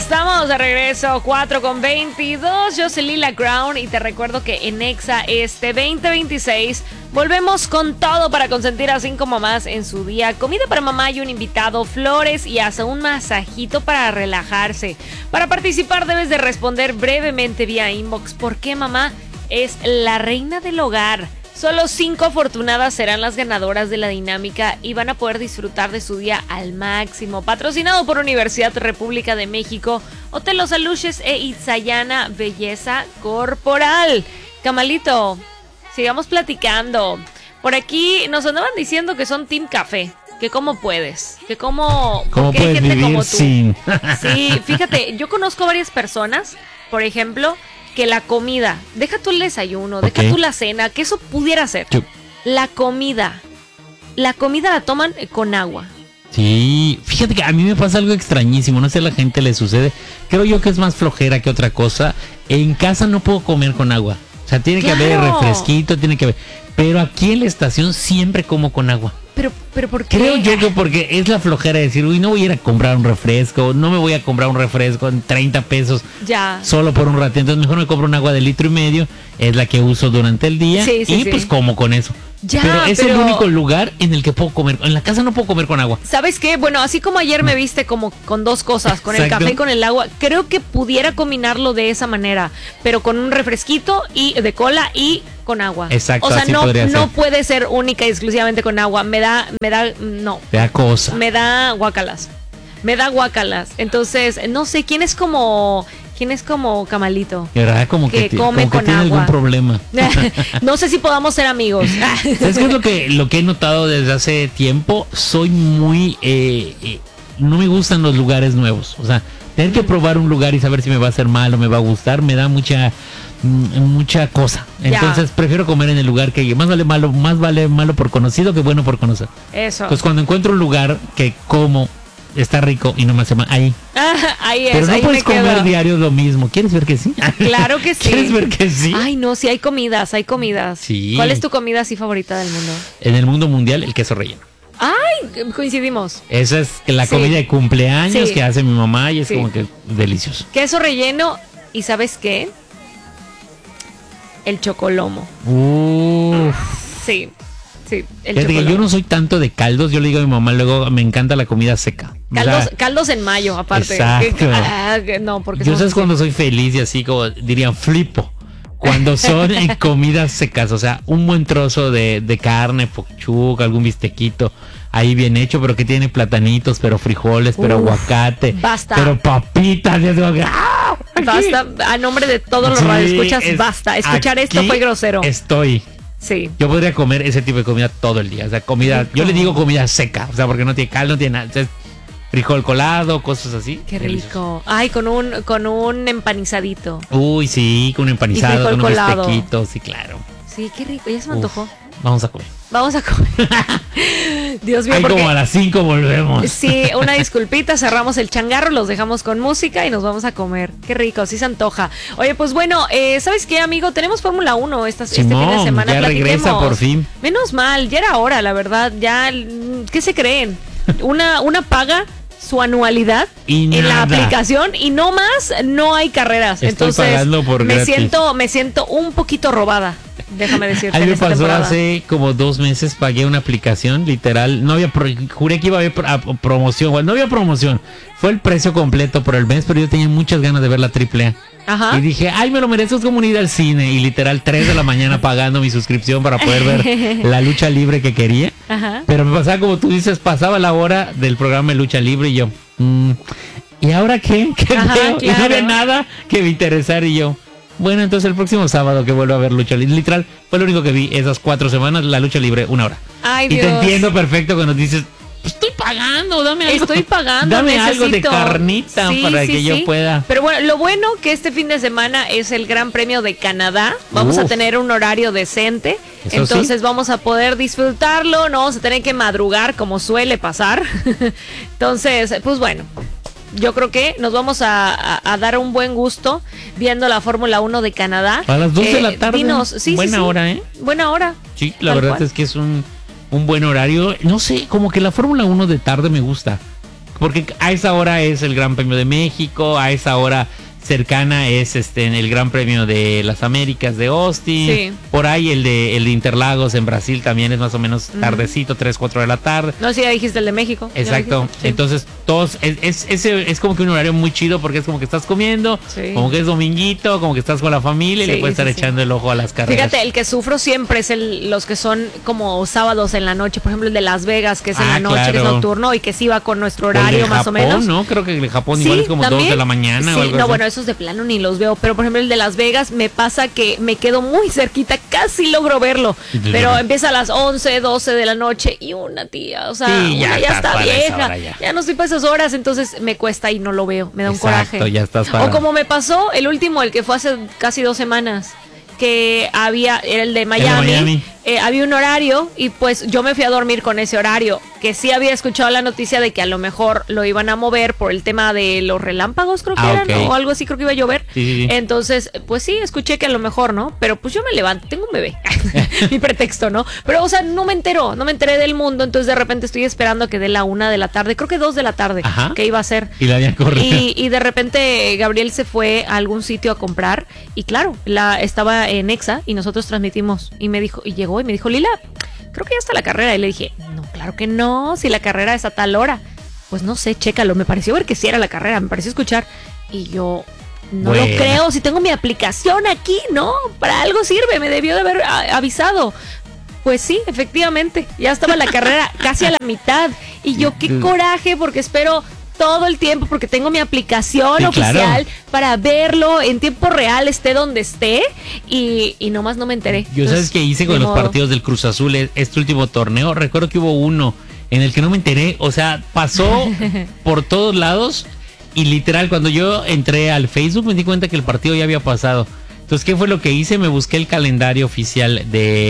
estamos de regreso, 4:22. Yo soy Lila Crown y te recuerdo que en Exa este 2026 volvemos con todo para consentir a 5 mamás en su día. Comida para mamá y un invitado, flores y hasta un masajito para relajarse. Para participar debes de responder brevemente vía inbox por qué mamá es la reina del hogar. Solo 5 afortunadas serán las ganadoras de la dinámica y van a poder disfrutar de su día al máximo. Patrocinado por Universidad República de México, Hotel Los Aluches e Itzayana Belleza Corporal. Camalito, sigamos platicando. Por aquí nos andaban diciendo que son Team Café. Que cómo puedes, que cómo puedes hay gente vivir como tú. sin. Sí, fíjate, yo conozco varias personas, por ejemplo, que la comida, deja tú el desayuno, deja tú la cena, que eso pudiera ser. La comida la toman con agua. Sí, fíjate que a mí me pasa algo extrañísimo, no sé a la gente le sucede, creo yo que es más flojera que otra cosa. En casa no puedo comer con agua, o sea, tiene que haber refresquito, tiene que haber, pero aquí en la estación siempre como con agua. Pero ¿por qué? Creo yo que porque es la flojera de decir, uy, no voy a ir a comprar un refresco, no me voy a comprar un refresco en 30 pesos ya solo por un ratito, entonces mejor me compro un agua de 1,5 litros, es la que uso durante el día pues como con eso. Ya, pero es el único lugar en el que puedo comer. En la casa no puedo comer con agua. ¿Sabes qué? Bueno, así como ayer me viste como con dos cosas, con el café y con el agua, creo que pudiera combinarlo de esa manera, pero con un refresquito y de cola y con agua. Exacto. O sea, así no puede ser única y exclusivamente con agua. Me da cosa. Me da guácalas. Entonces, no sé, ¿quién es como Camalito? ¿Verdad? Como que come con tiene agua. algún problema. No sé si podamos ser amigos. ¿Sabes qué es lo que he notado desde hace tiempo? Soy muy... no me gustan los lugares nuevos. O sea, tener que probar un lugar y saber si me va a hacer mal o me va a gustar, me da mucha cosa. Entonces prefiero comer en el lugar que más vale malo por conocido que bueno por conocer. Eso. Pues cuando encuentro un lugar que como está rico y no me hace mal, ahí es. Pero no ahí puedes comer diario lo mismo. ¿Quieres ver que sí? Claro que sí. ¿Quieres ver que sí? Ay, no, sí hay comidas. Sí. ¿Cuál es tu comida así favorita del mundo? En el mundo mundial, el queso relleno. Ay, coincidimos. Esa es la comida de cumpleaños que hace mi mamá y es como que delicioso. Queso relleno y ¿sabes qué? El chocolomo. Sí, el chocolomo. Yo no soy tanto de caldos, yo le digo a mi mamá, luego me encanta la comida seca. Caldos en mayo, aparte. Exacto. No, porque yo sabes cuando soy feliz y así como dirían flipo. Cuando son en comidas secas, o sea, un buen trozo de carne, pochuca, algún bistequito ahí bien hecho, pero que tiene platanitos, pero frijoles, pero aguacate, pero papitas. Basta, a nombre de todos los radioescuchas, basta. Escuchar esto fue grosero. Sí. Yo podría comer ese tipo de comida todo el día, o sea, comida, yo le digo comida seca, o sea, porque no tiene caldo, no tiene nada, o sea, frijol colado, cosas así. Qué rico. Ay, con un empanizadito. Uy, sí, con un empanizado, con un bistequito, sí, claro. Sí, qué rico, ya se me antojó. Vamos a comer. Dios mío, ahí como a las 5 volvemos. Sí, una disculpita, cerramos el changarro, los dejamos con música y nos vamos a comer. Qué rico, sí se antoja. Oye, pues bueno, ¿sabes qué, amigo? Tenemos Fórmula 1 este fin de semana. Ya regresa por fin. Menos mal, ya era hora, la verdad. Ya, ¿qué se creen? Una paga su anualidad en la aplicación y no más, no hay carreras. Entonces pagando por me siento un poquito robada. Déjame decirte. A mí me pasó hace como 2 meses, pagué una aplicación, literal, no había juré que iba a haber promoción, bueno, no había promoción, fue el precio completo por el mes, pero yo tenía muchas ganas de ver la AAA. Ajá. Y dije, ay, me lo merezco, es como ir al cine. Y literal 3 de la mañana pagando mi suscripción para poder ver la lucha libre que quería. Ajá. Pero me pasaba como tú dices, pasaba la hora del programa de lucha libre y yo, ¿y ahora qué? ¿Qué veo? Claro. Y no había nada que me interesara y yo, bueno, entonces el próximo sábado que vuelvo a ver lucha libre, literal, fue lo único que vi esas 4 semanas, la lucha libre, 1 hora. Ay, y Dios. te entiendo perfecto cuando dices, estoy pagando, dame algo. Estoy pagando, dame algo de carnita para que yo pueda. Pero bueno, lo bueno que este fin de semana es el Gran Premio de Canadá. Vamos a tener un horario decente. Entonces vamos a poder disfrutarlo, no vamos a tener que madrugar como suele pasar. Entonces, pues bueno, yo creo que nos vamos a dar un buen gusto viendo la Fórmula 1 de Canadá. A las 2 de la tarde. Buena hora, ¿eh? Buena hora. Sí, la verdad es que es un buen horario. No sé, como que la Fórmula 1 de tarde me gusta. porque a esa hora es el Gran Premio de México, a esa hora cercana es en el Gran Premio de las Américas de Austin, Sí. por ahí el de Interlagos en Brasil también es más o menos tardecito, 3, 4 de la tarde. No, sí, ya dijiste el de México. Exacto, Sí. entonces todos, es como que un horario muy chido porque es como que estás comiendo, Sí. como que es dominguito, como que estás con la familia y Sí, le puedes estar sí. echando el ojo a las carreras. Fíjate, el que sufro siempre es los que son como sábados en la noche, por ejemplo el de Las Vegas, que es en la noche, que es claro. nocturno y que sí va con nuestro O el de horario más Japón, o menos. ¿no? Creo que el de Japón Sí, igual es como también. 2 de la mañana Sí, o algo no, así. bueno, esos de plano ni los veo, pero por ejemplo el de Las Vegas me pasa que me quedo muy cerquita, casi logro verlo, pero empieza a las 11, 12 de la noche y una tía, o sea, Sí, ya una ya estás está para esa vieja, hora ya. ya no estoy para esas horas, entonces me cuesta y no lo veo, me da un Exacto, coraje. ya estás para- O como me pasó el último, el que fue hace casi 2 semanas, que era el de Miami. Había un horario y pues yo me fui a dormir con ese horario, que sí había escuchado la noticia de que a lo mejor lo iban a mover por el tema de los relámpagos, creo que eran, ok. o algo así, creo que iba a llover. Sí. Entonces, pues sí, escuché que a lo mejor, ¿no? Pero pues yo me levanto, tengo un bebé, mi pretexto, ¿no? Pero, o sea, no me enteré del mundo, entonces de repente estoy esperando a que dé la 1 de la tarde, creo que 2 de la tarde, Ajá. que iba a ser. Y la habían corrido. Y de repente Gabriel se fue a algún sitio a comprar y claro, estaba en Exa y nosotros transmitimos y llegó y me dijo, Lila, creo que ya está la carrera. Y le dije, no, claro que no, si la carrera es a tal hora. Pues no sé, chécalo, me pareció ver que sí era la carrera, me pareció escuchar. Y yo, no Buena. lo creo, si tengo mi aplicación aquí, ¿no? Para algo sirve, me debió de haber avisado. Pues sí, efectivamente, ya estaba la carrera casi a la mitad. Y yo, qué coraje, porque espero todo el tiempo, porque tengo mi aplicación Sí, oficial claro. para verlo en tiempo real, esté donde esté, y nomás no me enteré. Yo sabes qué hice con ni los modo. partidos del Cruz Azul este último torneo. Recuerdo que hubo uno en el que no me enteré. O sea, pasó por todos lados y literal cuando yo entré al Facebook me di cuenta que el partido ya había pasado. Entonces, ¿qué fue lo que hice? Me busqué el calendario oficial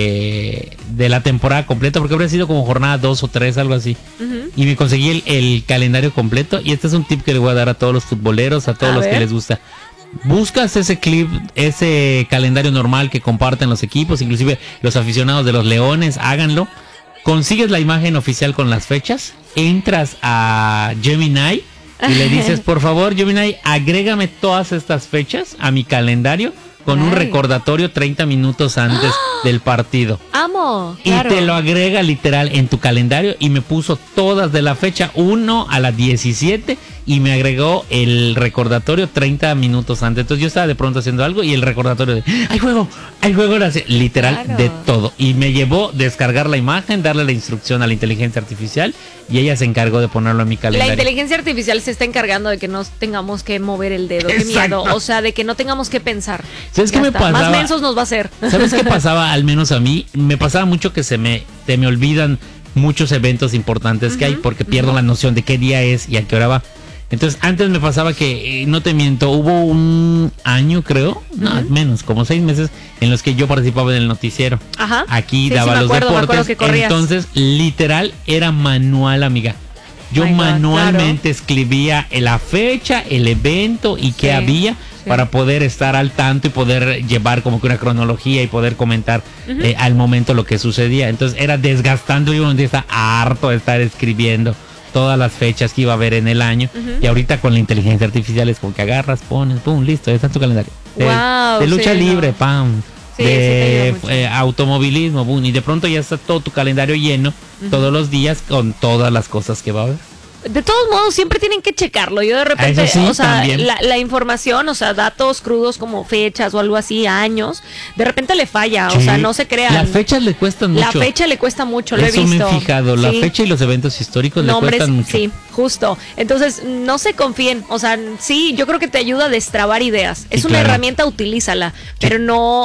de la temporada completa, porque habría sido como jornada 2 o 3, algo así. Ujú. Y me conseguí el calendario completo. Y este es un tip que le voy a dar a todos los futboleros, a todos A los que ver. les gusta. Buscas ese clip, ese calendario normal que comparten los equipos, inclusive los aficionados de los Leones, háganlo. Consigues la imagen oficial con las fechas, entras a Gemini y le dices, por favor, Gemini, agrégame todas estas fechas a mi calendario con un Ay. recordatorio 30 minutos antes del partido. Amo, Y claro. te lo agrega literal en tu calendario y me puso todas de la fecha 1 a la 17 y me agregó el recordatorio 30 minutos antes. Entonces yo estaba de pronto haciendo algo y el recordatorio de ¡hay juego! Era así, literal Claro. de todo. Y me llevó descargar la imagen, darle la instrucción a la inteligencia artificial y ella se encargó de ponerlo en mi La calendario. inteligencia artificial se está encargando de que no tengamos que mover el dedo. Qué Exacto. miedo. O sea, de que no tengamos que pensar. ¿Sabes qué Ya me está. pasaba? Más mensos nos va a hacer. ¿Sabes qué pasaba? Al menos a mí, me pasaba mucho que se me olvidan muchos eventos importantes que hay porque pierdo la noción de qué día es y a qué hora va. Entonces, antes me pasaba que, no te miento, hubo un año, creo, no, menos, como 6 meses, en los que yo participaba en el noticiero. Ajá. Aquí Sí, daba sí, me los acuerdo deportes. que corrías. Entonces, literal, era manual, amiga. Yo My God, manualmente escribía la fecha, el evento y qué Sí, había sí. para poder estar al tanto y poder llevar como que una cronología y poder comentar al momento lo que sucedía. Entonces era desgastando y uno está harto de estar escribiendo todas las fechas que iba a haber en el año. Y ahorita con la inteligencia artificial es como que agarras, pones, pum, listo, ya está en tu calendario. Wow, de lucha sí, libre, no. pam. Sí, sí te de ayuda mucho. automovilismo, boom, y de pronto ya está todo tu calendario lleno todos los días con todas las cosas que va a haber. De todos modos, siempre tienen que checarlo. Yo de repente, Eso sí, o sea, también. la información, o sea, datos crudos como fechas o algo así, años, de repente le falla, o Sí. sea, no se crean. Las fechas le cuestan La mucho. fecha le cuesta mucho, lo he Eso visto. me he fijado, la Sí. fecha y los eventos históricos Nombres, le cuestan mucho. sí, justo. Entonces, no se confíen. O sea, sí, yo creo que te ayuda a destrabar ideas. Es Sí, una claro. herramienta, utilízala. Pero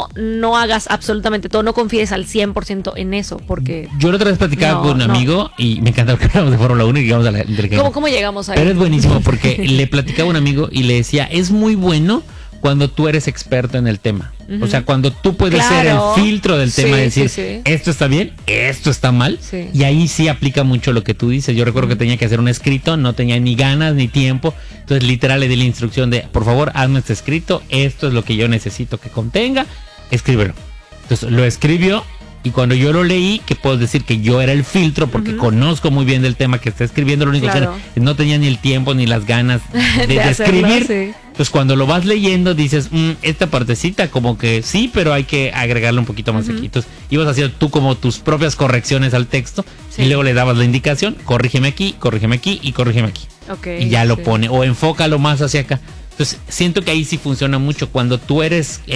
no hagas absolutamente todo. No confíes al 100% en eso, porque... Yo la otra vez platicaba No, con un no. amigo y me encanta que hablamos de Fórmula 1 y llegamos a la inteligencia. ¿Cómo llegamos ahí? Pero es buenísimo porque le platicaba a un amigo y le decía, es muy bueno cuando tú eres experto en el tema. O sea, cuando tú puedes ser el Claro. filtro del tema y Sí, decir, sí, sí. esto está bien, esto está mal. Sí. Y ahí sí aplica mucho lo que tú dices. Yo recuerdo que tenía que hacer un escrito, no tenía ni ganas ni tiempo. Entonces literal le di la instrucción de, por favor, hazme este escrito, esto es lo que yo necesito que contenga, escríbelo. Entonces lo escribió Y cuando yo lo leí, que puedo decir que yo era el filtro, porque conozco muy bien del tema que está escribiendo, lo único que era, no tenía ni el tiempo ni las ganas de escribir. Sí. Pues cuando lo vas leyendo dices, esta partecita como que sí, pero hay que agregarle un poquito más aquí. Entonces ibas haciendo tú como tus propias correcciones al texto y luego le dabas la indicación, corrígeme aquí y corrígeme aquí. Y ya lo pone, o enfócalo más hacia acá. Entonces siento que ahí sí funciona mucho. Cuando tú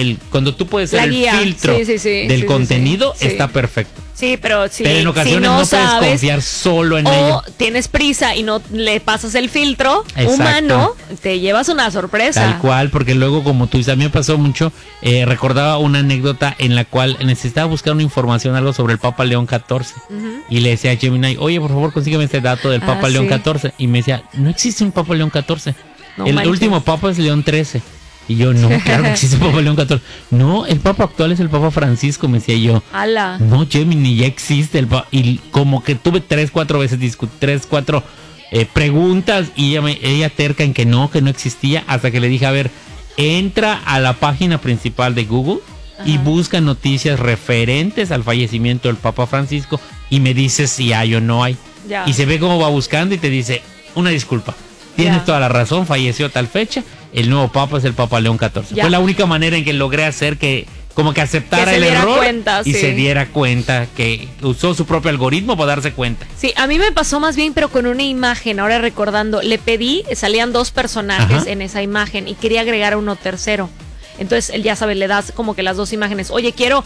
puedes ser el filtro del contenido, está perfecto. Sí, pero en ocasiones no puedes confiar solo en ello. O tienes prisa y no le pasas el filtro humano, te llevas una sorpresa. Tal cual, porque luego, como tú dices, a mí me pasó mucho, recordaba una anécdota en la cual necesitaba buscar una información, algo sobre el Papa León XIV. Y le decía a Gemini, oye, por favor, consígueme este dato del Papa León XIV. Y me decía, no existe un Papa León XIV. El último Papa es León XIII. Y yo, no, claro que existe el Papa León XIV. No, el Papa actual es el Papa Francisco, me decía yo. ¡Hala! No, Gemini, ya existe el Papa. Y como que tuve 3-4 veces, 3-4 preguntas, y ella terca en que no existía, hasta que le dije, a ver, entra a la página principal de Google y busca noticias referentes al fallecimiento del Papa Francisco y me dices si hay o no hay. Ya. Y se ve cómo va buscando y te dice, una disculpa, tienes toda la razón, falleció a tal fecha, el nuevo Papa es el Papa León XIV. Fue la única manera en que logré hacer que como que aceptara el error y se diera cuenta, que usó su propio algoritmo para darse cuenta. Sí, a mí me pasó más bien, pero con una imagen. Ahora recordando, le pedí, salían 2 personajes en esa imagen y quería agregar a uno tercero. Entonces, él ya sabe, le das como que las 2 imágenes. Oye, quiero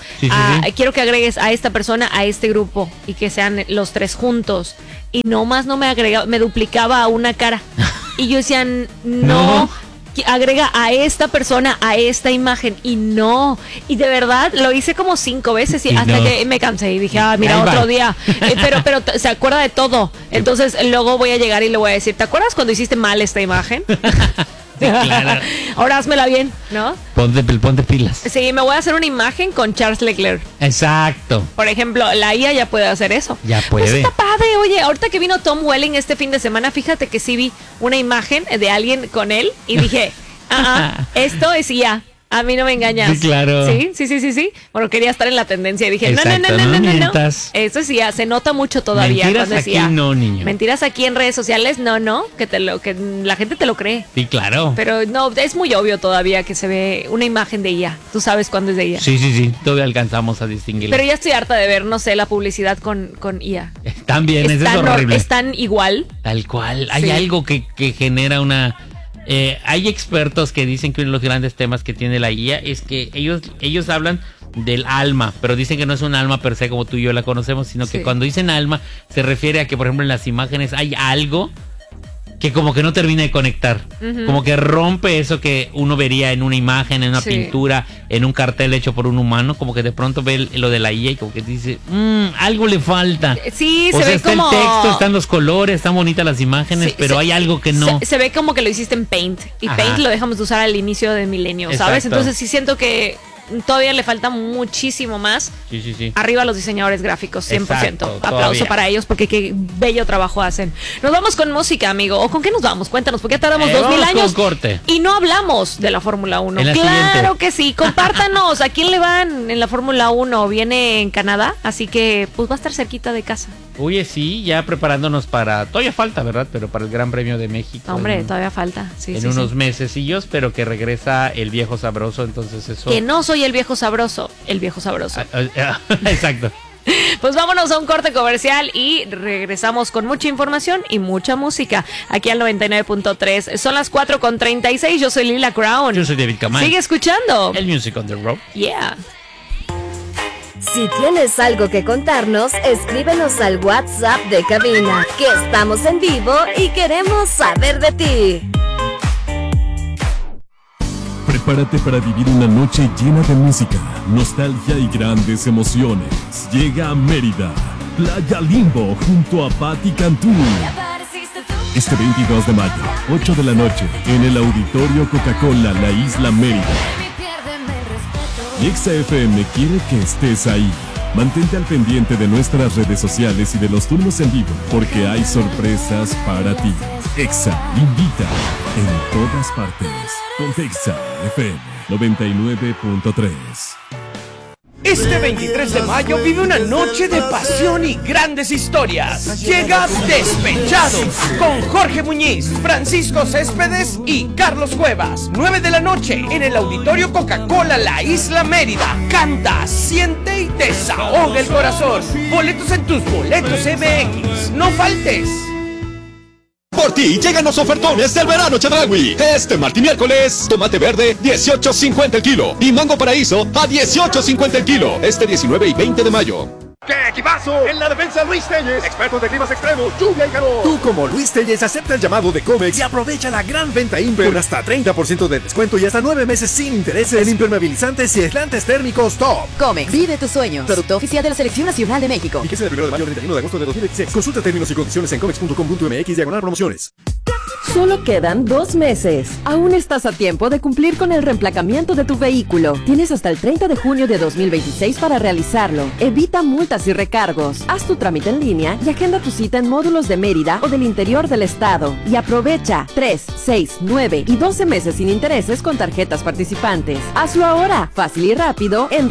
que agregues a esta persona a este grupo y que sean los 3 juntos. Y nomás no me agregaba, me duplicaba a una cara. Y yo decía, no. Agrega a esta persona a esta imagen y no, y de verdad lo hice como 5 veces y hasta que me cansé y dije, mira, otro día, pero se acuerda de todo. Entonces luego voy a llegar y le voy a decir, ¿te acuerdas cuando hiciste mal esta imagen? Sí, claro. Ahora házmela bien, ¿no? Ponte pilas. Sí, me voy a hacer una imagen con Charles Leclerc. Exacto. Por ejemplo, la IA ya puede hacer eso. Ya puede. Pues está padre. Oye, ahorita que vino Tom Welling este fin de semana, fíjate que sí vi una imagen de alguien con él y dije, esto es IA. A mí no me engañas. Sí, claro. Sí. Bueno, quería estar en la tendencia y dije, no. Eso sí, se nota mucho todavía. Mentiras aquí no, niño. Mentiras aquí en redes sociales, no, que la gente te lo cree. Sí, claro. Pero no, es muy obvio todavía que se ve una imagen de IA. Tú sabes cuándo es de IA. Sí, todavía alcanzamos a distinguirlo. Pero ya estoy harta de ver, no sé, la publicidad con IA. También, eso es horrible. Están igual. Tal cual. Hay algo que genera una... hay expertos que dicen que uno de los grandes temas que tiene la IA es que ellos hablan del alma, pero dicen que no es un alma per se como tú y yo la conocemos, sino que cuando dicen alma se refiere a que, por ejemplo, en las imágenes hay algo que como que no termina de conectar, como que rompe eso que uno vería en una imagen, en una pintura, en un cartel hecho por un humano, como que de pronto ve lo de la IA y como que dice, algo le falta. Sí, se ve está como... el texto, están los colores, están bonitas las imágenes, pero hay algo que no. Se ve como que lo hiciste en Paint, y Paint lo dejamos de usar al inicio del milenio, ¿sabes? Entonces sí siento que todavía le falta muchísimo más. Sí. Arriba los diseñadores gráficos, 100%. Exacto, aplauso todavía para ellos porque qué bello trabajo hacen. Nos vamos con música, amigo. ¿O con qué nos vamos? Cuéntanos, porque ya tardamos 2000 años con corte. Y no hablamos de la Fórmula 1. Claro siguiente. Que sí. Compártanos. ¿A quién le van en la Fórmula 1? Viene en Canadá, así que pues va a estar cerquita de casa. Oye, sí, ya preparándonos para... Todavía falta, ¿verdad? Pero para el Gran Premio de México. Hombre, todavía falta. Sí, en unos mesecillos, pero que regresa el viejo sabroso, entonces eso... Que no soy el viejo sabroso, el viejo sabroso. Exacto. Pues vámonos a un corte comercial y regresamos con mucha información y mucha música aquí al 99.3. Son las 4:36. Yo soy Lila Crown. Yo soy David Kamay. Sigue escuchando el Music on the Road. Yeah. Si tienes algo que contarnos, escríbenos al WhatsApp de cabina, que estamos en vivo y queremos saber de ti. Prepárate para vivir una noche llena de música, nostalgia y grandes emociones. Llega a Mérida, Playa Limbo, junto a Patti Cantú. Este 22 de mayo, 8 de la noche, en el Auditorio Coca-Cola, la Isla Mérida. Y Exa FM quiere que estés ahí. Mantente al pendiente de nuestras redes sociales y de los turnos en vivo, porque hay sorpresas para ti. Exa invita en todas partes. Con Exa FM 99.3. Este 23 de mayo vive una noche de pasión y grandes historias. Llega Despechados con Jorge Muñiz, Francisco Céspedes y Carlos Cuevas. 9 de la noche en el Auditorio Coca-Cola La Isla Mérida. Canta, siente y desahoga el corazón. Boletos en Tus Boletos MX. No faltes. Por ti llegan los ofertones del verano Chedraui. Este martes y miércoles, tomate verde 18.50 el kilo y mango paraíso a 18.50 el kilo. Este 19 y 20 de mayo. ¡Qué equipazo! En la defensa Luis Telles, experto de climas extremos, lluvia y calor. Tú como Luis Telles acepta el llamado de Comex y aprovecha la gran venta Imper con hasta 30% de descuento y hasta 9 meses sin intereses en impermeabilizantes y aislantes térmicos top. Comex, vive tus sueños. Producto oficial de la Selección Nacional de México. Fíjese del 1 de mayo al 31 de agosto de 2016. Consulta términos y condiciones en comex.com.mx/promociones. Solo quedan 2 meses. Aún estás a tiempo de cumplir con el reemplacamiento de tu vehículo. Tienes hasta el 30 de junio de 2026 para realizarlo. Evita multas y recargos. Haz tu trámite en línea y agenda tu cita en módulos de Mérida o del interior del estado. Y aprovecha 3, 6, 9 y 12 meses sin intereses con tarjetas participantes. Hazlo ahora, fácil y rápido, en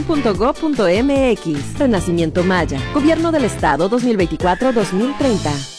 reemplacamiento.yucatán.gov.mx. Renacimiento Maya. Gobierno del Estado 2024-2030.